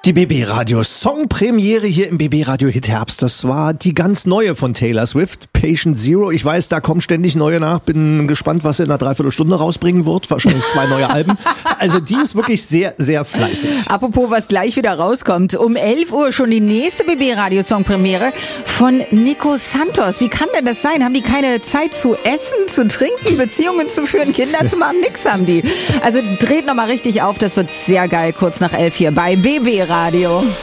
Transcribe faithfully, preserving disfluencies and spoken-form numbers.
Die B B Radio Songpremiere hier im B B Radio Hit Herbst. Das war die ganz neue von Taylor Swift, Patient Zero. Ich weiß, da kommen ständig neue nach. Bin gespannt, was sie in einer Dreiviertelstunde rausbringen wird. Wahrscheinlich zwei neue Alben. Also die ist wirklich sehr, sehr fleißig. Apropos, was gleich wieder rauskommt. Um elf Uhr schon die nächste B B Radio Songpremiere von Nico Santos. Wie kann denn das sein? Haben die keine Zeit zu essen, zu trinken, Beziehungen zu führen, Kinder zu machen? Nix haben die. Also dreht nochmal richtig auf. Das wird sehr geil. Kurz nach elf hier bei B B Radio.